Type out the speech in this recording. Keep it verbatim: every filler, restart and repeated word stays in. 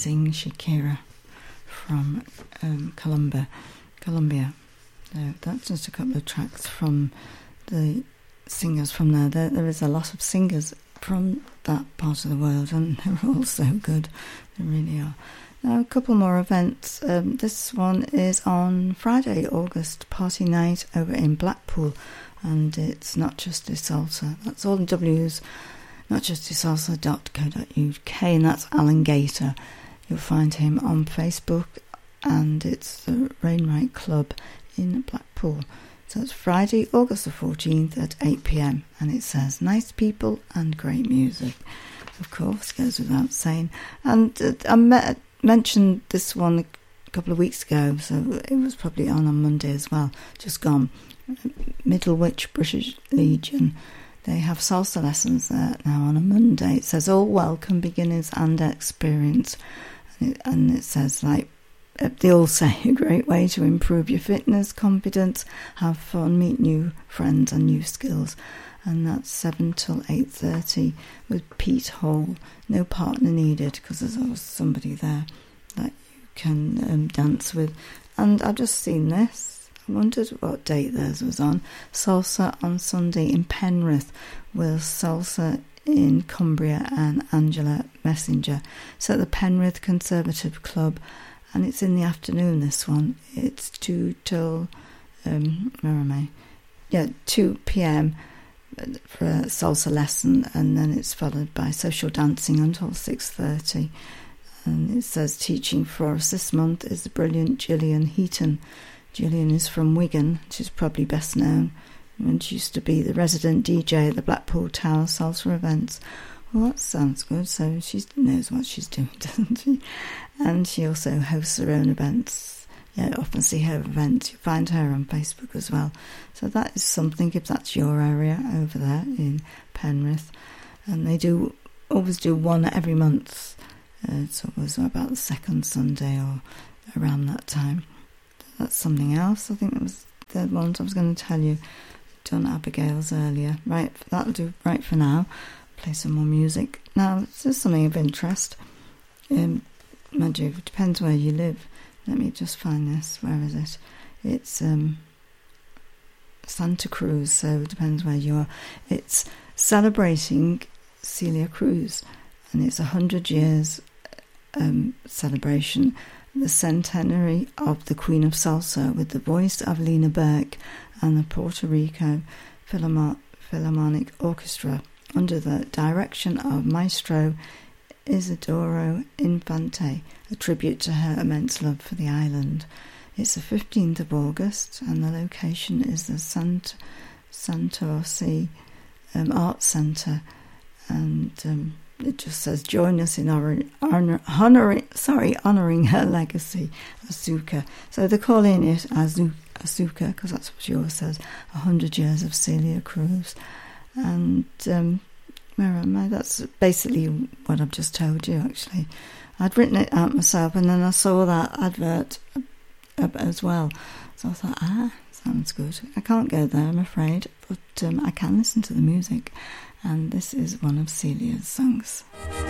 amazing Shakira from um, Colombia. Colombia. So that's just a couple of tracks from the singers from there. there. There is a lot of singers from that part of the world, and they're all so good. They really are. Now, a couple more events. Um, this one is on Friday, August, party night over in Blackpool, and it's Not Justice Salsa. That's all in W's, not justice salsa dot co dot uk, and that's Alan Gator. You'll find him on Facebook, and it's the Rainwright Club in Blackpool. So it's Friday, August the fourteenth at eight p.m, and it says nice people and great music. Of course, goes without saying. And uh, I met, mentioned this one a couple of weeks ago, so it was probably on on Monday as well, just gone. Middlewich British Legion. They have salsa lessons there now on a Monday. It says all welcome beginners and experience. And it, and it says, like, they all say a great way to improve your fitness, confidence, have fun, meet new friends and new skills. And that's seven till eight thirty with Pete Hall. No partner needed, because there's always somebody there that you can um, dance with. And I've just seen this. I wondered what date theirs was on. Salsa on Sunday in Penrith with Salsa in Cumbria and Angela Messenger. So at the Penrith Conservative Club, and it's in the afternoon, this one. It's two till, um, where am I? Yeah, two p.m. for a salsa lesson, and then it's followed by social dancing until six thirty. And it says teaching for us this month is the brilliant Gillian Heaton. Gillian is from Wigan. She's probably best known, and she used to be the resident D J at the Blackpool Tower Salsa events. Well, that sounds good. So she knows what she's doing, doesn't she? And she also hosts her own events. Yeah, I often see her events. You find her on Facebook as well. So that is something, if that's your area over there in Penrith. And they do always do one every month. Uh, it's always about the second Sunday or around that time. That's something else. I think that was the ones I was going to tell you. Done Abigail's earlier. Right, that'll do right for now. Play some more music. Now, this is something of interest. Um, mind you, it depends where you live. Let me just find this. Where is it? It's um, Santa Cruz, so it depends where you are. It's celebrating Celia Cruz, and it's a hundred years um, celebration, the centenary of the Queen of Salsa, with the voice of Lena Burke and the Puerto Rico Philharmo- Philharmonic Orchestra, under the direction of Maestro Isidoro Infante, a tribute to her immense love for the island. It's the fifteenth of August, and the location is the Sant- Santurce um, Arts Centre, and um, it just says, join us in honor, honor, honoring, sorry, honouring her legacy, Azuka. So they're calling it Azu, Azuka, because that's what she always says, a hundred years of Celia Cruz. And um, where am I? That's basically what I've just told you, actually. I'd written it out myself, and then I saw that advert as well. So I thought, ah, sounds good. I can't go there, I'm afraid, but um, I can listen to the music. And this is one of Celia's songs.